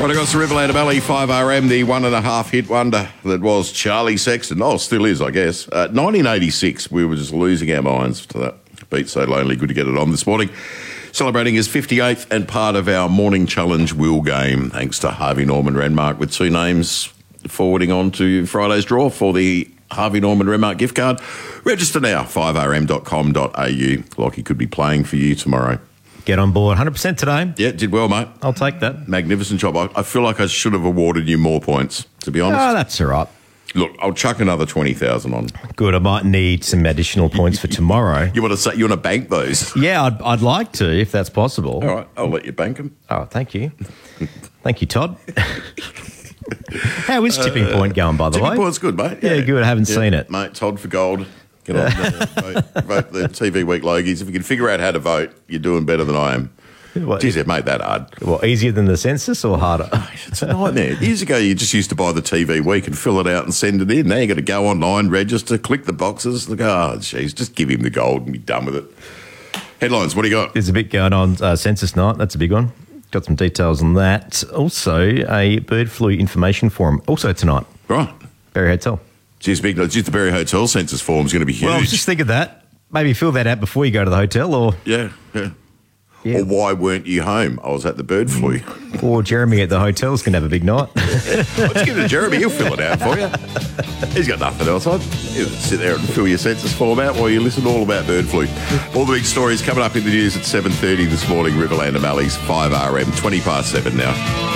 Right, I got some Riverland Valley 5RM, the 1.5 hit wonder that was Charlie Sexton. Oh, still is, I guess. 1986, we were just losing our minds to that beat So Lonely. Good to get it on this morning. Celebrating his 58th and part of our morning challenge wheel game, thanks to Harvey Norman Renmark, with two names forwarding on to Friday's draw for the Harvey Norman Renmark gift card. Register now, 5rm.com.au. Lockie could be playing for you tomorrow. Get on board 100% today. Yeah, did well, mate. I'll take that. Magnificent job. I feel like I should have awarded you more points, to be honest. Oh, that's all right. Look, I'll chuck another 20,000 on. Good. I might need some additional points for tomorrow. You want to bank those? Yeah, I'd like to, if that's possible. All right, I'll let you bank them. Oh, thank you. Thank you, Todd. How is Tipping Point going, by the way? Tipping Point's good, mate. Yeah, good. I haven't seen it. Mate, Todd for gold. Get on, vote the TV Week Logies. If you can figure out how to vote, you're doing better than I am. Geez, it made that hard. Well, easier than the census or harder? It's a nightmare. Years ago, you just used to buy the TV Week and fill it out and send it in. Now you got to go online, register, click the boxes. Look, jeez, just give him the gold and be done with it. Headlines, what do you got? There's a bit going on. Census night, that's a big one. Got some details on that. Also, a bird flu information forum, also tonight. Right. Berry Hotel. Geez, the Berry Hotel census form is going to be huge. Well, I was just thinking that. Maybe fill that out before you go to the hotel, or... Yeah. Or why weren't you home? I was at the bird flu. Or Jeremy at the hotel's going to have a big night. I'll just give it to Jeremy. He'll fill it out for you. He's got nothing else. I'd sit there and fill your census form out while you listen all about bird flu. All the big stories coming up in the news at 7:30 this morning. Riverland and Valley's 5RM, 7:20 now.